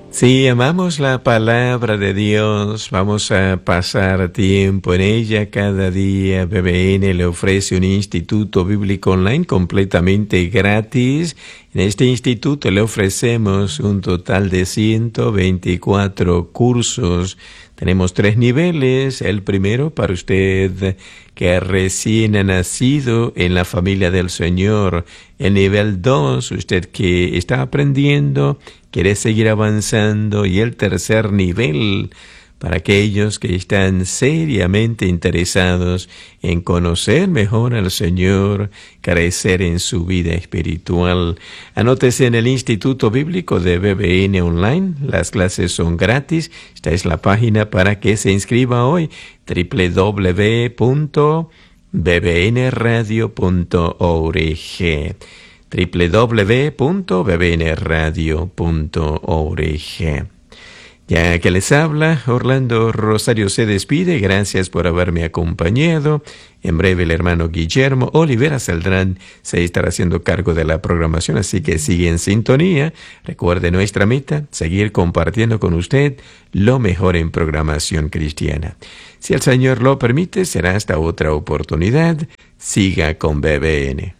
Si amamos la palabra de Dios, vamos a pasar tiempo en ella cada día. BBN le ofrece un instituto bíblico online completamente gratis. En este instituto le ofrecemos un total de 124 cursos. Tenemos 3 niveles. El primero para usted que recién ha nacido en la familia del Señor. El nivel 2, usted que está aprendiendo, quiere seguir avanzando. Y el tercer nivel, para aquellos que están seriamente interesados en conocer mejor al Señor, crecer en su vida espiritual. Anótese en el Instituto Bíblico de BBN Online. Las clases son gratis. Esta es la página para que se inscriba hoy: www.bbnradio.org www.bbnradio.org. Ya que les habla, Orlando Rosario se despide. Gracias por haberme acompañado. En breve el hermano Guillermo Olivera Saldrán se estará haciendo cargo de la programación, así que sigue en sintonía. Recuerde nuestra meta: seguir compartiendo con usted lo mejor en programación cristiana. Si el Señor lo permite, será hasta otra oportunidad. Siga con BBN.